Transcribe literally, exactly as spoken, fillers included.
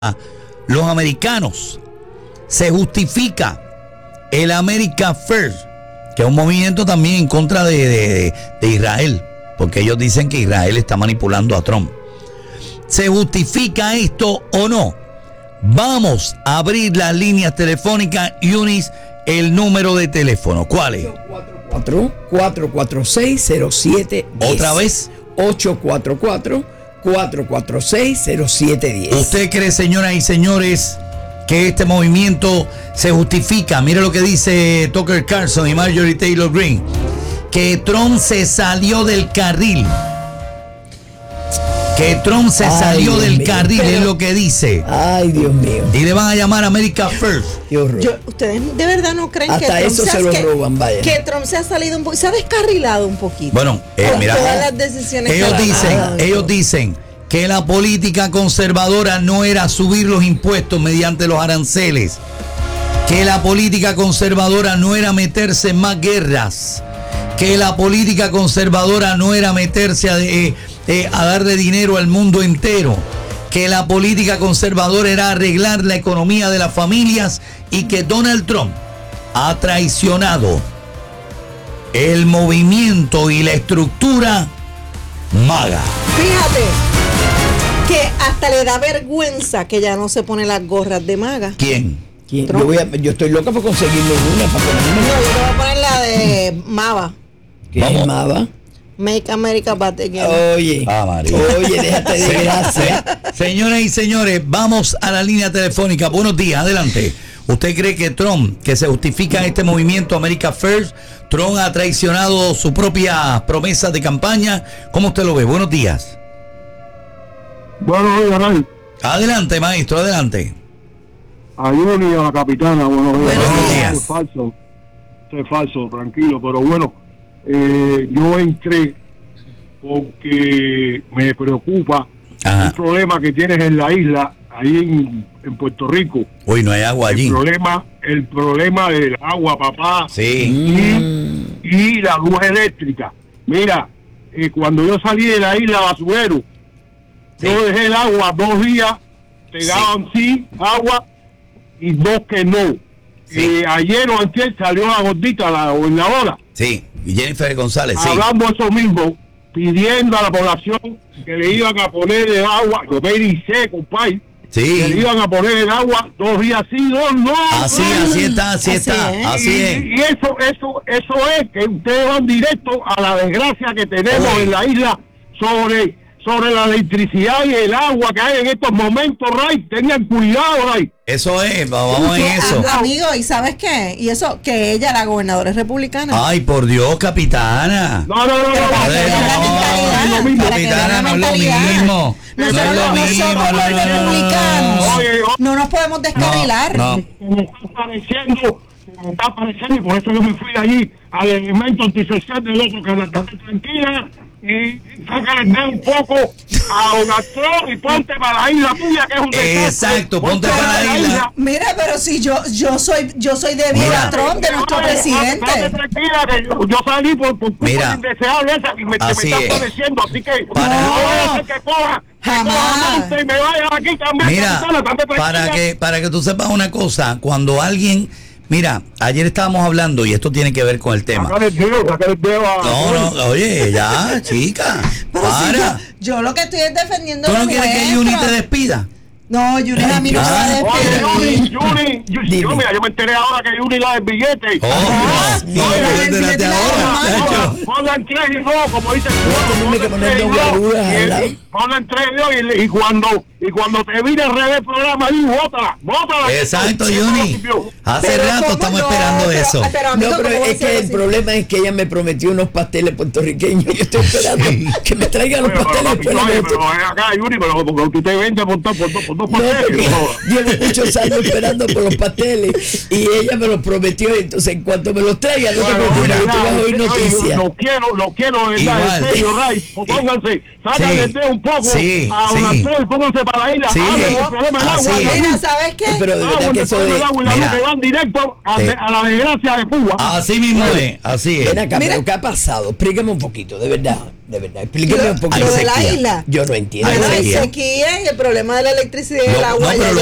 los americanos. Se justifica el America First, que es un movimiento también en contra de, de, de Israel, porque ellos dicen que Israel está manipulando a Trump. ¿Se justifica esto o no? Vamos a abrir las líneas telefónicas. Yunis, el número de teléfono, ¿cuál es? ocho cuatro cuatro, cuatro cuatro seis, cero siete uno cero. ¿Otra vez? ocho cuatro cuatro, cuatro cuatro seis, cero siete uno cero. ¿Usted cree, señoras y señores, que este movimiento se justifica? Mire lo que dice Tucker Carlson y Marjorie Taylor Greene, que Trump se salió del carril. Que Trump se Ay, salió Dios del mío, carril, pero, es lo que dice. Ay, Dios mío. Y le van a llamar America First. Qué horror. Yo, ¿Ustedes de verdad no creen Hasta que Trump eso se, se lo que, roban, vaya. que Trump se ha salido un poco, se ha descarrilado un poquito? Bueno, eh, con mira, todas las decisiones ellos que dicen, ha ellos dicen que la política conservadora no era subir los impuestos mediante los aranceles, que la política conservadora no era meterse en más guerras, que la política conservadora no era meterse a, eh, eh, a darle dinero al mundo entero, que la política conservadora era arreglar la economía de las familias, y que Donald Trump ha traicionado el movimiento y la estructura MAGA. Fíjate que hasta le da vergüenza que ya no se pone las gorras de MAGA. ¿Quién? ¿Quién? Yo, voy a, yo estoy loca por conseguirle una para ponerme. No, yo te voy a poner la de MAVA. ¿Qué Vamos. es Mava? Make America Bad Again. Oye, Ah, María. oye, déjate de gracia. Señoras y señores, vamos a la línea telefónica. Buenos días, adelante. ¿Usted cree que Trump, que se justifica este movimiento America First, Trump ha traicionado su propia promesa de campaña? ¿Cómo usted lo ve? Buenos días. Buenos días, Ray. Adelante, maestro, adelante. A Yuni, a la capitana, buenos días. Buenos días. Esto es falso, esto es falso, tranquilo, pero bueno, eh, yo entré porque me preocupa Ajá. el problema que tienes en la isla, ahí en, en Puerto Rico. Uy, no hay agua allí. El problema, el problema del agua, papá, Sí. y, y la luz eléctrica. Mira, eh, cuando yo salí de la isla Basurero, Sí. yo dejé el agua dos días, pegaban sí, agua, y dos que no. Sí. Eh, ayer o antes salió la gordita, la gobernadora, Sí, y Jennifer González, sí. hablando eso mismo, pidiendo a la población que le iban a poner el agua, yo me dice, compadre, que le Sí. iban a poner el agua dos días sí, dos no. Así, no. así está, así Así está, es. así y, es. y eso, eso, eso es que ustedes van directo a la desgracia que tenemos Oye. en la isla sobre, sobre la electricidad y el agua que hay en estos momentos, Ray. Tengan cuidado, Ray. Eso es, vamos en eso. Ah, amigo, ¿y sabes qué? Y eso, que ella, la gobernadora, es republicana. Ay, por Dios, capitana. No, no, no, no. Pero para que Joder, vean la no, mentalidad, no es lo mismo. para que vean Capitana, la no es lo mentalidad. mismo. No es Nosotros, lo mismo. nosotros no, como no, no, republicanos, no. Oye, oye. no nos podemos descarrilar. No, no. Se me está apareciendo, se me está apareciendo, y por eso yo me fui de allí al elemento antisocial del otro, que la está tranquila, y sácale el dedo un poco a Donald Trump y ponte para la isla tuya, que es un desastre. Exacto, ponte para la isla. Mira, pero si yo yo soy yo soy de Mira. Donald Trump, de nuestro Oye, estate presidente. tranquila, que yo, yo salí por, por culpa Mira. indeseable esa y me, que Así me está es. apareciendo, así que Para- no voy a hacer que coja, que Jamás. coja monte y me vaya aquí también. Mira, capitana, estate tranquila. para que, para que tú sepas una cosa, cuando alguien, mira, ayer estábamos hablando, y esto tiene que ver con el tema. Sacar el dedo, sacar el dedo a- No, no, oye, ya, chica, Pero si para. yo, yo lo que estoy es defendiendo ¿Tú no lo quieres que nuestro. Yuni te despida? No, Yuni a mí no me va a Ah. Oye, despedir. Yuri, Yuri, yo, Dime. yo, mira, yo me enteré ahora que Yuri la del billete. Oh, Ah, no, no, no, el espérate billete ahora, de la chacho. Ponla en tres y dos, como dice el Tiene que poner dos guaruras al lado. Ponla en tres y dos, y, y cuando y cuando te vine al revés el programa ahí, bótala, bótala. Exacto, Eso Yuni. lo limpió. Hace Pero rato ¿cómo estamos no? esperando Pero- eso. pero, amigo, No, pero ¿cómo va a es ser que el así? problema es que ella me prometió unos pasteles puertorriqueños. Yo estoy esperando que me traigan los Oye, pero, pasteles. pero, oye, pero- pero ven acá, Yuri, pero porque tú te vendes por dos, por dos, por dos No, pasteles. porque No. llevo muchos años esperando por los pasteles y ella me los prometió. Entonces, en cuanto me los traiga, no te Bueno, preocupes, mira, tú vas a oír oye, noticias. Lo quiero, lo quiero, de verdad, Igual. en serio, Ray. Pónganse, sáquenle Sí. el dedo un poco Sí, a sí. Donald Trump, pónganse para la isla. Sí. Hablen del problema del Así agua. es. Mira, ¿sabes qué? Pero de Ah, verdad bueno, que eso el de... agua y la Mira. luz que van directo a, Sí. a la desgracia de Cuba. Así mismo es, así es. Ven acá, Mira. pero ¿qué ha pasado? Explícame un poquito, de verdad. De verdad, explíqueme Lo- un poquito. lo de la sequía. isla. Yo no entiendo. Hay Bueno, hay sequía. sequía y el problema de la electricidad y Lo- el agua no, pero ya lo